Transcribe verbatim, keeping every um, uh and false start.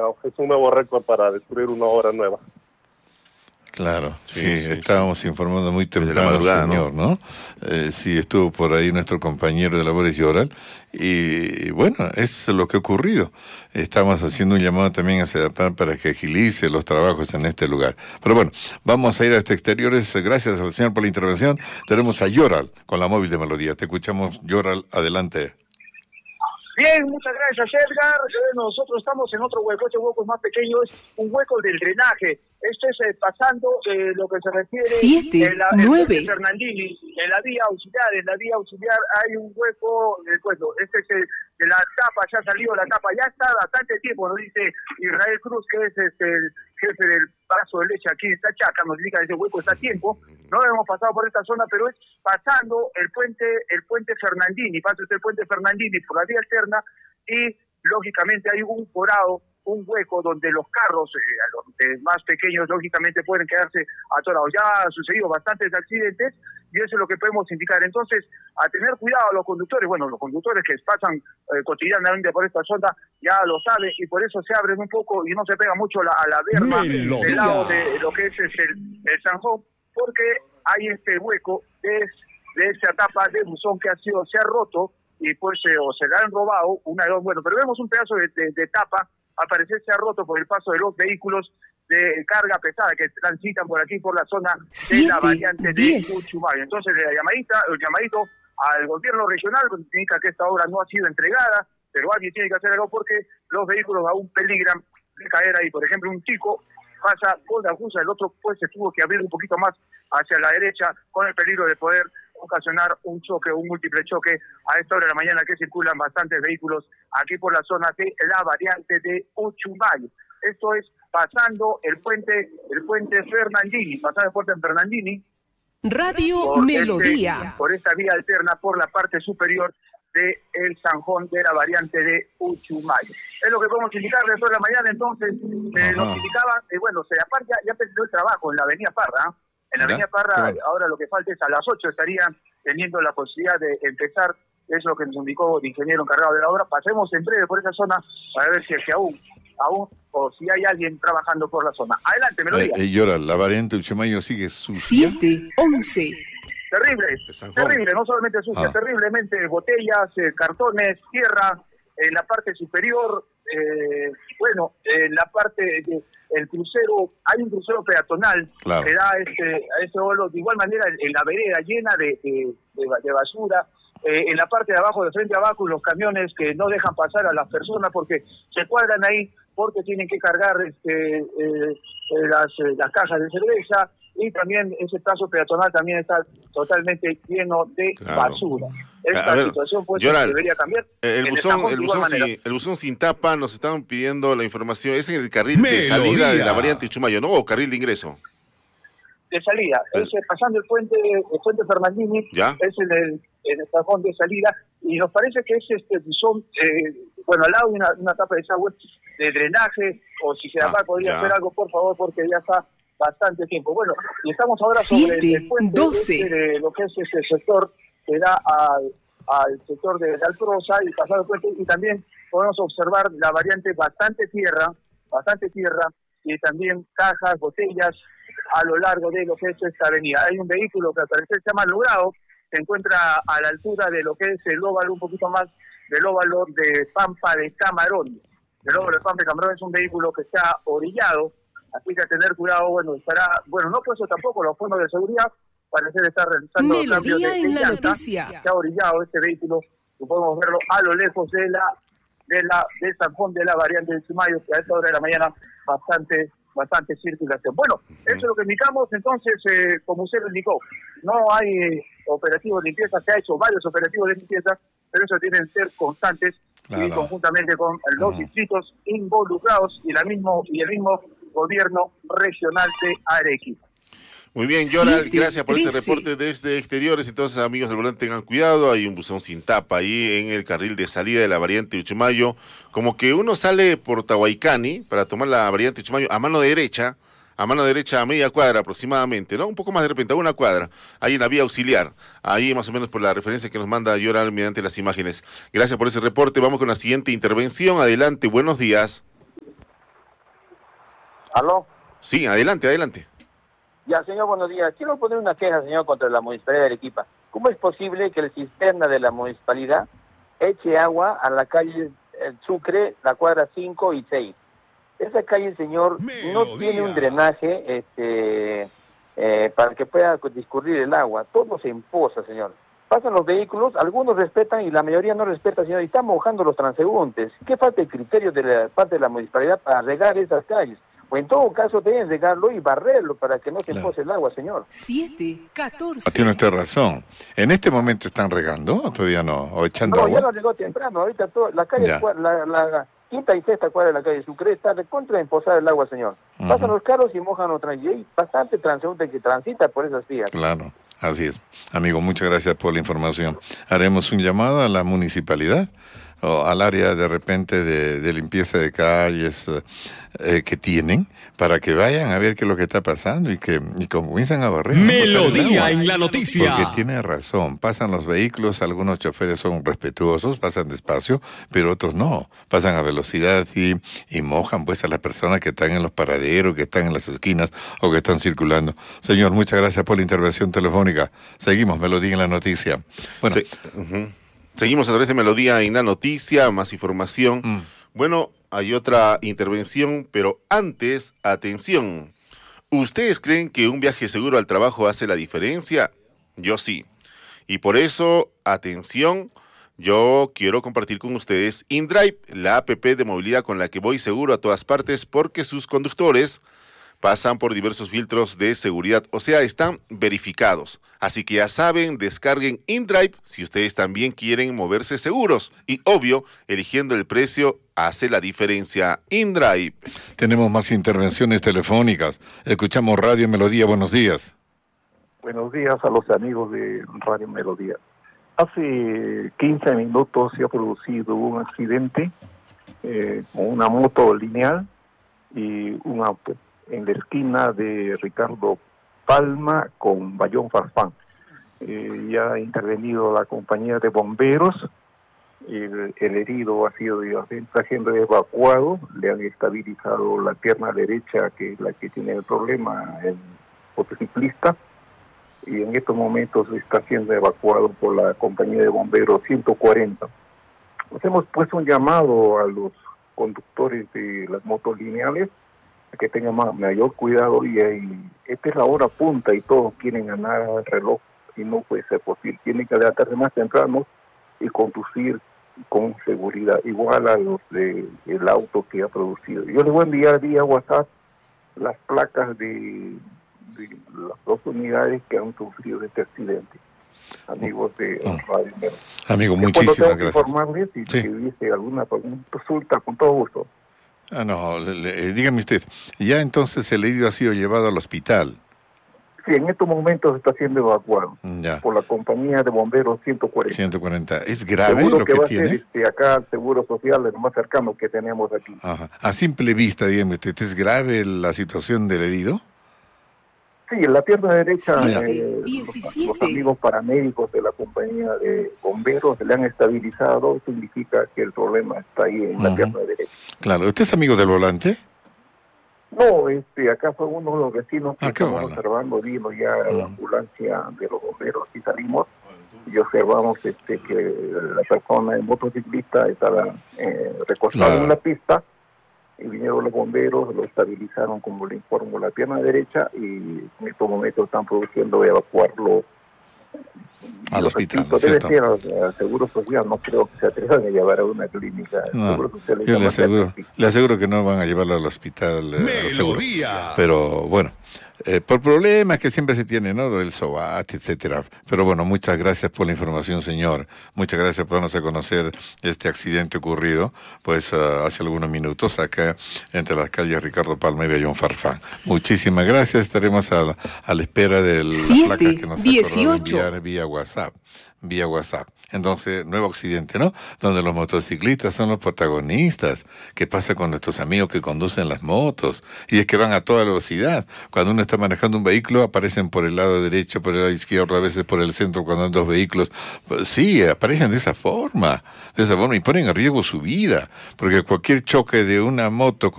llegado. Es un nuevo récord para destruir una obra nueva. Claro, sí, sí, sí sí estábamos sí. informando muy temprano, señor, ¿no? ¿no? Eh, sí, estuvo por ahí nuestro compañero de labores Yoral, y bueno, es lo que ha ocurrido. Estamos haciendo un llamado también a CEDAPAR para que agilice los trabajos en este lugar. Pero bueno, vamos a ir hasta exteriores. Gracias al señor por la intervención. Tenemos a Yoral con la móvil de Melodía. Te escuchamos, Yoral, adelante. Bien, muchas gracias, Edgar. Eh, nosotros estamos en otro hueco, este hueco es más pequeño, es un hueco del drenaje. Esto es eh, pasando eh, lo que se refiere Siete, en la nueve. Fernandini, en la vía auxiliar, en la vía auxiliar hay un hueco, eh, bueno, este es el, de la tapa, ya ha salido la tapa, ya está bastante tiempo, nos dice Israel Cruz, que es este, el jefe del paso de leche aquí en Tachaca, nos indica que ese hueco está a tiempo. No hemos pasado por esta zona, pero es pasando el puente, el puente Fernandini, pasa usted el puente Fernandini por la vía alterna y lógicamente hay un forado, un hueco donde los carros, eh, los eh, más pequeños, lógicamente pueden quedarse atorados. Ya han sucedido bastantes accidentes y eso es lo que podemos indicar. Entonces, a tener cuidado a los conductores, bueno, los conductores que pasan eh, cotidianamente por esta zona ya lo saben y por eso se abren un poco y no se pega mucho la, a la berma del lado de lo que es, es el, el Sanjón, porque hay este hueco de, de esa tapa de buzón que ha sido, se ha roto y pues eh, o se la han robado, una de dos, bueno, pero vemos un pedazo de, de, de tapa, al parecer se ha roto por el paso de los vehículos de carga pesada que transitan por aquí, por la zona de la variante de Uchumayo. Entonces, la llamadita, el llamadito al gobierno regional, que indica que esta obra no ha sido entregada, pero alguien tiene que hacer algo porque los vehículos aún peligran de caer ahí. Por ejemplo, un chico pasa por la justa, el otro pues se tuvo que abrir un poquito más hacia la derecha con el peligro de poder ocasionar un choque, un múltiple choque a esta hora de la mañana que circulan bastantes vehículos aquí por la zona de la variante de Uchumayo. Esto es pasando el puente, el puente Fernandini, pasando el puente Fernandini. Radio por Melodía. Este, por esta vía alterna, por la parte superior de el Sanjón de la variante de Uchumayo. Es lo que podemos indicar de toda la mañana, entonces eh, nos indicaban, eh, bueno, se aparte ya, ya empezó el trabajo en la avenida Parra, ¿eh? En la avenida Parra, bueno. Ahora lo que falta es a las ocho estarían teniendo la posibilidad de empezar, es lo que nos indicó el ingeniero encargado de la obra. Pasemos en breve por esa zona para ver si es que aún, aún, o si hay alguien trabajando por la zona. Adelante, Melodía. Eh, eh, Llora, la variante Uchumayo sigue sucia. Siete, once. Terrible, terrible, no solamente sucia, ah. terriblemente botellas, eh, cartones, tierra, en la parte superior, eh, bueno, en la parte de, el crucero, hay un crucero peatonal claro. que da este, a ese olo, de igual manera en la vereda llena de, de, de, de basura, eh, en la parte de abajo, de frente a abajo, los camiones que no dejan pasar a las personas porque se cuadran ahí, porque tienen que cargar este, eh, eh, las, eh, las cajas de cerveza, y también ese paso peatonal también está totalmente lleno de claro. basura. Esta ver, situación pues Yoral, debería cambiar. El buzón, el, buzón sin, el buzón sin tapa, nos estaban pidiendo la información, es en el carril Melodía. de salida de la variante Uchumayo, ¿no? O carril de ingreso. De salida, es, es pasando el puente, el puente Fernandini, ¿ya? Es en el, en el cajón de salida, y nos parece que es este buzón, eh, bueno, al lado de una, una tapa de desagüe de drenaje, o si se da ah, podría ya. hacer algo, por favor, porque ya está bastante tiempo. Bueno, y estamos ahora sobre Siete, el puente este de lo que es ese sector que da al, al sector de Alprosa y pasado el puente, y también podemos observar la variante bastante tierra, bastante tierra, y también cajas, botellas a lo largo de lo que es esta avenida. Hay un vehículo que al parecer se ha malogrado, se encuentra a la altura de lo que es el óvalo, un poquito más del óvalo de Pampa de Camarón. El óvalo de Pampa de Camarón es un vehículo que está orillado, así que a tener cuidado, bueno, estará, bueno, no puesto tampoco los fondos de seguridad, parece estar realizando Melodía cambios de, de en la llanta. noticia. Se ha orillado este vehículo, que podemos verlo a lo lejos de la de la de Sanjón de la variante de Uchumayo, que a esta hora de la mañana bastante bastante circulación. Bueno, eso es lo que indicamos, entonces, eh, como usted lo indicó, no hay eh, operativos de limpieza, se ha hecho varios operativos de limpieza, pero eso tienen que ser constantes claro. y conjuntamente con los uh-huh. distritos involucrados y la mismo y el mismo gobierno regional de Arequipa. Muy bien, Yoral, gracias por este reporte desde exteriores. Entonces, amigos del volante, tengan cuidado, hay un buzón sin tapa ahí en el carril de salida de la variante Uchumayo, como que uno sale por Tahuaycani para tomar la variante Uchumayo a mano derecha, a mano derecha a media cuadra aproximadamente, ¿no? Un poco más de repente, a una cuadra, ahí en la vía auxiliar, ahí más o menos por la referencia que nos manda Yoral mediante las imágenes. Gracias por ese reporte, vamos con la siguiente intervención, adelante, buenos días. ¿Aló? Sí, adelante, adelante. Ya, señor, buenos días. Quiero poner una queja, señor, contra la Municipalidad de Arequipa. ¿Cómo es posible que el cisterna de la Municipalidad eche agua a la calle El Sucre, la cuadra cinco y seis? Esa calle, señor, no tiene un drenaje este, eh, para que pueda discurrir el agua. Todo se empoza, señor. Pasan los vehículos, algunos respetan y la mayoría no respeta, señor, y están mojando los transeúntes. ¿Qué falta de criterio de la parte de la Municipalidad para regar esas calles? O en todo caso deben regarlo y barrerlo para que no se Claro. empose el agua, señor. siete, catorce. Tiene usted razón. ¿En este momento están regando o todavía no? ¿O echando No, agua? ya lo regó temprano. Ahorita todo, la calle, Ya. la, la, la quinta y sexta cuadra de la calle Sucre está de contra de emposar el agua, señor. Ujú. Pasan los carros y mojan los tranvías. Y hay bastante transeúnte que transita por esas vías. Claro, así es. Amigo, muchas gracias por la información. Haremos un llamado a la municipalidad o al área de repente de, de limpieza de calles eh, eh, que tienen para que vayan a ver qué es lo que está pasando y que y comiencen a barrer. ¿no? Melodía en la noticia. Porque tiene razón, pasan los vehículos, algunos choferes son respetuosos, pasan despacio, pero otros no, pasan a velocidad y, y mojan pues a las personas que están en los paraderos, que están en las esquinas o que están circulando. Señor, muchas gracias por la intervención telefónica. Seguimos, Melodía en la noticia. Bueno, Sí, ujú. Seguimos a través de Melodía en la noticia, más información. Mm. Bueno, hay otra intervención, pero antes, atención. ¿Ustedes creen que un viaje seguro al trabajo hace la diferencia? Yo sí. Y por eso, atención, yo quiero compartir con ustedes InDrive, la app de movilidad con la que voy seguro a todas partes porque sus conductores pasan por diversos filtros de seguridad, o sea, están verificados. Así que ya saben, descarguen InDrive si ustedes también quieren moverse seguros. Y obvio, eligiendo el precio hace la diferencia. InDrive. tenemos más intervenciones telefónicas. Escuchamos Radio Melodía, buenos días. Buenos días a los amigos de Radio Melodía. Hace quince minutos se ha producido un accidente eh, con una moto lineal y un auto en la esquina de Ricardo Palma con Bayón Farfán. Eh, ya ha intervenido la compañía de bomberos, el, el herido ha sido está siendo evacuado, le han estabilizado la pierna derecha, que es la que tiene el problema, el motociclista, y en estos momentos está siendo evacuado por la compañía de bomberos ciento cuarenta. Nos hemos puesto un llamado a los conductores de las motos lineales que tengan más, mayor cuidado, y, y esta es la hora punta y todos quieren ganar el reloj y no puede ser posible. Tienen que levantarse más temprano y conducir con seguridad, igual a los de el auto que ha producido. Yo les voy a enviar vía WhatsApp las placas de, de las dos unidades que han sufrido este accidente. Amigos de Oh. Radio Melodía. Amigo, Después muchísimas tengo que gracias. informarles si, Sí. si hubiese alguna consulta, con todo gusto. Ah, no, le- le- dígame usted, ya entonces el herido ha sido llevado al hospital. Sí, en estos momentos está siendo evacuado Ya, por la compañía de bomberos ciento cuarenta. ciento cuarenta. ¿Es grave Seguro lo que, que va a tiene? ser este, acá el Seguro Social, el más cercano que tenemos aquí. Ajá. A simple vista, dígame usted, ¿es grave la situación del herido? Sí, en la pierna derecha, Siete, eh, los, diecisiete. los amigos paramédicos de la compañía de bomberos le han estabilizado. Eso indica que el problema está ahí en la Ujú. pierna derecha. Claro, ¿usted es amigo del volante? No, este, acá fue uno de los vecinos que Ah, qué estamos bueno. observando, vino ya la Mm. ambulancia de los bomberos y salimos y observamos este, que la persona, el motociclista, estaba eh, recostado Claro. en la pista y vinieron los bomberos, lo estabilizaron, como le informo, la pierna derecha, y en estos momentos están produciendo evacuarlo Al Los hospital, ¿no requisitos es debe cierto? ser al, al Seguro Social, no creo que se atrevan a llevar a una clínica. El No, Seguro Social yo está le más aseguro, cerca. le aseguro que no van a llevarlo al hospital. eh, al seguro. Melodía. Pero bueno, eh, por problemas que siempre se tienen, ¿no? Del SOAT, etcétera. Pero bueno, muchas gracias por la información, señor. Muchas gracias por darnos a conocer este accidente ocurrido, pues uh, hace algunos minutos acá entre las calles Ricardo Palma y Bayón Farfán. Muchísimas gracias. Estaremos a la, a la espera de las Siete, placas que nos ha acordado dieciocho. enviar vía WhatsApp. Vía WhatsApp. Entonces, nuevo accidente, ¿no? Donde los motociclistas son los protagonistas. ¿Qué pasa con nuestros amigos que conducen las motos? Y es que van a toda velocidad. Cuando uno está manejando un vehículo, aparecen por el lado derecho, por el lado izquierdo, a veces por el centro cuando hay dos vehículos. Pues sí, aparecen de esa forma, de esa forma, y ponen en riesgo su vida, porque cualquier choque de una moto